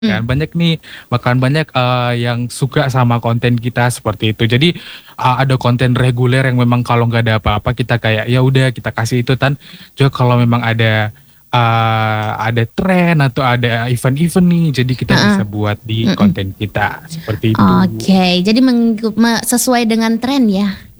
kan banyak nih bakalan banyak yang suka sama konten kita seperti itu. Jadi ada konten reguler yang memang kalau nggak ada apa-apa kita kayak ya udah kita kasih itu kan. Juga kalau memang ada tren atau ada event-event nih, jadi kita bisa Heeh. buat di Mm-mm. konten kita seperti itu. Oke, jadi sesuai dengan tren ya.